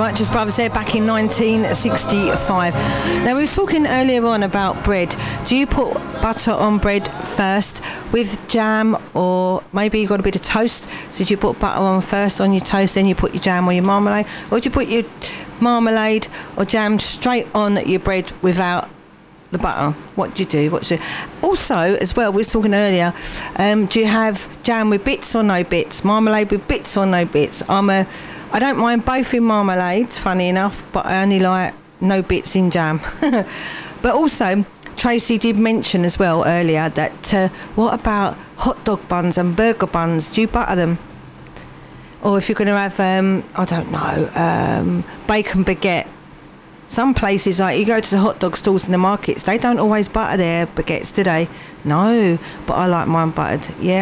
Righteous Brothers there back in 1965. Now, we were talking earlier on about bread. Do you put butter on bread first with jam, or maybe you got a bit of toast, so do you put butter on first on your toast, then you put your jam or your marmalade, or do you put your marmalade or jam straight on your bread without the butter? What do you do? Also, as well, we were talking earlier, do you have jam with bits or no bits, marmalade with bits or no bits? I don't mind both in marmalades, funny enough, but I only like no bits in jam. But also, Tracy did mention as well earlier that what about hot dog buns and burger buns? Do you butter them? Or if you're going to have, I don't know, bacon baguette. Some places, like you go to the hot dog stalls in the markets, they don't always butter their baguettes, do they? No, but I like mine buttered, yeah.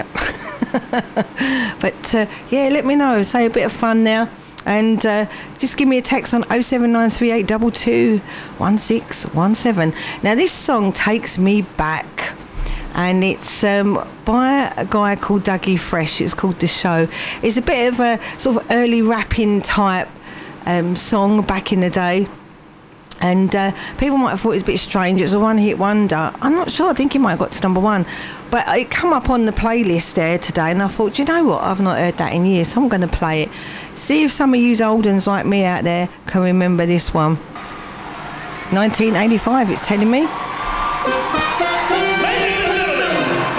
But yeah, let me know. Say a bit of fun now. And just give me a text on 0793822 1617. Now, this song takes me back. And it's by a guy called Dougie Fresh. It's called The Show. It's a bit of a sort of early rapping type song back in the day. And people might have thought it was a bit strange. It was a one-hit wonder. I'm not sure. I think it might have got to number one. But it come up on the playlist there today, and I thought, do you know what? I've not heard that in years, so I'm going to play it. See if some of you old uns like me out there can remember this one. 1985, it's telling me.